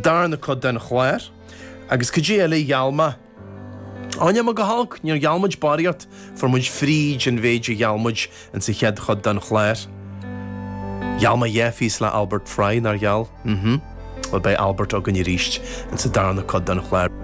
darna cod den chléir, agus cydí eile ialma. Anya ma gahalk, níor ialmuid bariart, for muid fríd an féidir ialmuid an sa chead chod den chléir. Ialma jeffís le Albert Fry nar ial. Wel bei Albert og yn i ríist an sa darna cod den chléir.